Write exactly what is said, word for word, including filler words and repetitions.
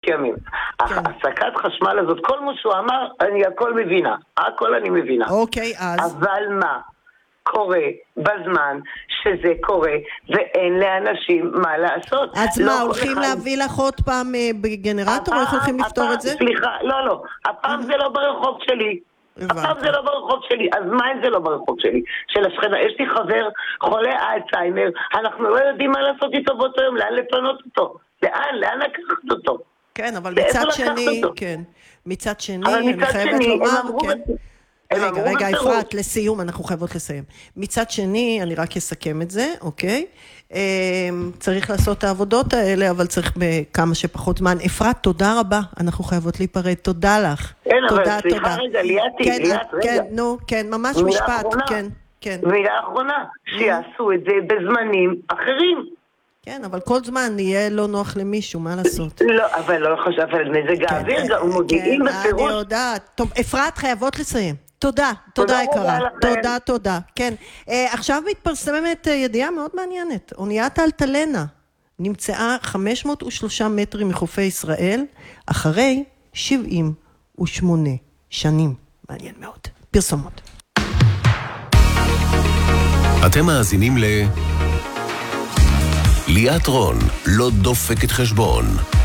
ימים. הפסקת חשמל הזאת, כל מה שהוא אמר, אני הכל מבינה. הכל אני מבינה. אוקיי, אז... אבל מה? קורה בזמן שזה קורה, ואין לאנשים מה לעשות. אז לא מה, הולכים אחד... להביא לך עוד פעם בגנרטור, או איך הולכים לפתור הפעם, את זה? סליחה, לא, לא. הפעם זה לא ברחוב שלי. הפעם זה לא ברחוב שלי. אז מה אם זה לא ברחוב שלי? של השכנה. יש לי חבר חולה אלצהיימר, אנחנו לא יודעים מה לעשות איתו באותו יום, לאן לפנות אותו. לאן? לאן לקחת אותו? כן, אבל מצד שני, כן. מצד שני, אני חייבת לומר, כן. רגע, רגע, אפרת, לסיום, אנחנו חייבות לסיים. מצד שני, אני רק אסכם את זה, אוקיי? צריך לעשות את העבודות האלה, אבל צריך בכמה שפחות זמן. אפרת, תודה רבה, אנחנו חייבות להיפרד, תודה לך. כן, אבל סליחה רגע, ליאתי, ליאת, רגע. כן, נו, כן, ממש משפט, כן, כן. מילה אחרונה, שיעשו את זה בזמנים אחרים. כן, אבל כל זמן יהיה לא נוח למישהו, מה לעשות? לא, אבל לא חושב על מזג האוויר, הוא מודיעים בפירוש. אני יודעת. טוב, אפרת, חייבות לסיים. תודה, תודה יקרה. תודה, תודה. כן. עכשיו מתפרסמת ידיעה מאוד מעניינת. אוניית אלטלנה נמצאה חמש מאות ושלושה מטרים מחופי ישראל, אחרי שבעים ושמונה שנים. מעניין מאוד. פרסומות. אתם מאזינים ל... ליאת רון, לא דופקת חשבון.